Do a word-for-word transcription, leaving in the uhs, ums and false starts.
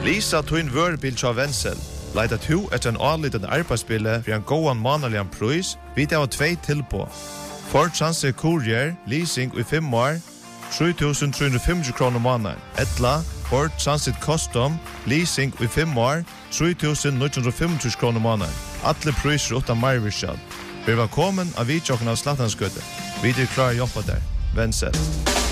Lisa Twin Wörbil Tja Wenzel. Leita to etter en anlitande arbeidsbille for en gåan manalian pris, vid av tvei tilbå. Ford Transit Courier, leasing i fem år, tre tusen tre hundre femtio kronor månaden. Etla, Ford Transit Custom, leasing i fem år, tre tusen nio hundre femtio kronor månaden. Alle priser utan marvirskjall. Vi var kommen av vidtjokken av Slattanskøtte. Vi er klar å jobba der. Wenzel.